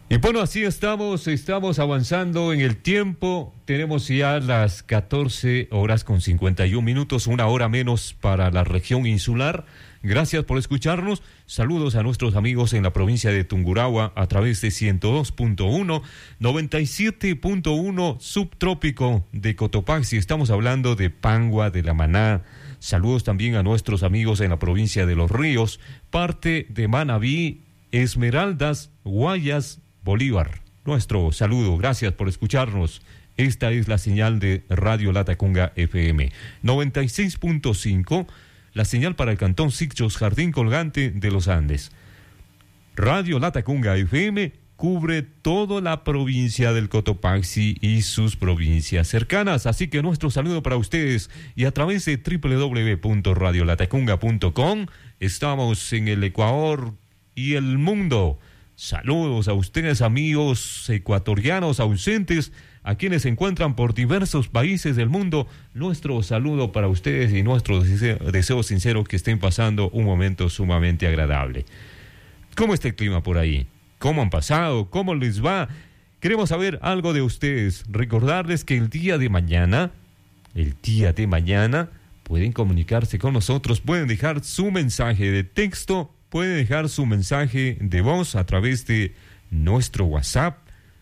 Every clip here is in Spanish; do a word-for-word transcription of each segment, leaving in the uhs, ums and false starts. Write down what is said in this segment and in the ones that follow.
Y bueno, así estamos, estamos avanzando en el tiempo. Tenemos ya las catorce horas con cincuenta y un minutos, una hora menos para la región insular. Gracias por escucharnos. Saludos a nuestros amigos en la provincia de Tungurahua a través de ciento dos punto uno, noventa y siete punto uno subtrópico de Cotopaxi. Estamos hablando de Pangua, de La Maná. Saludos también a nuestros amigos en la provincia de Los Ríos, parte de Manabí, Esmeraldas, Guayas, Bolívar. Nuestro saludo, gracias por escucharnos. Esta es la señal de Radio Latacunga F M noventa y seis punto cinco, la señal para el cantón Sicchos, Jardín Colgante de los Andes. Radio Latacunga F M cubre toda la provincia del Cotopaxi y sus provincias cercanas, así que nuestro saludo para ustedes, y a través de doble u doble u doble u punto radio latacunga punto com estamos en el Ecuador y el mundo. Saludos a ustedes, amigos ecuatorianos ausentes, a quienes se encuentran por diversos países del mundo. Nuestro saludo para ustedes y nuestro deseo, deseo sincero que estén pasando un momento sumamente agradable. ¿Cómo está el clima por ahí? ¿Cómo han pasado? ¿Cómo les va? Queremos saber algo de ustedes. Recordarles que el día de mañana, el día de mañana, pueden comunicarse con nosotros, pueden dejar su mensaje de texto, puede dejar su mensaje de voz a través de nuestro WhatsApp,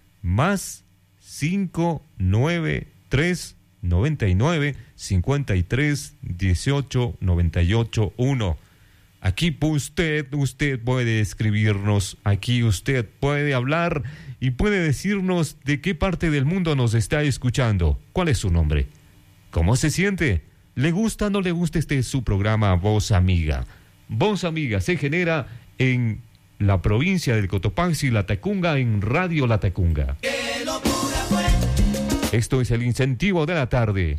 más cinco nueve tres noventa y nueve cincuenta y tres dieciocho noventa y ocho uno. Aquí usted, usted puede escribirnos, aquí usted puede hablar y puede decirnos de qué parte del mundo nos está escuchando. ¿Cuál es su nombre? ¿Cómo se siente? ¿Le gusta o no le gusta este su programa Voz Amiga? Voz Amiga se genera en la provincia del Cotopaxi, Latacunga, en Radio Latacunga. Esto es el incentivo de la tarde.